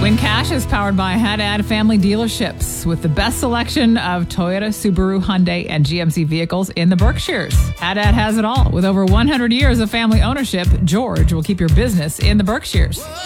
Win Cash is powered by Haddad Family Dealerships with the best selection of Toyota, Subaru, Hyundai, and GMC vehicles in the Berkshires. Haddad has it all. With over 100 years of family ownership, George will keep your business in the Berkshires.